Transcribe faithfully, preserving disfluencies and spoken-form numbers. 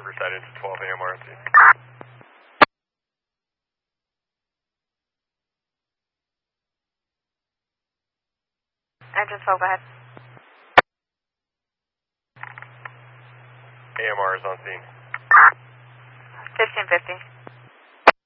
Riverside into twelve A M R T. Engine twelve, go ahead. A M R is on scene. fifteen fifty.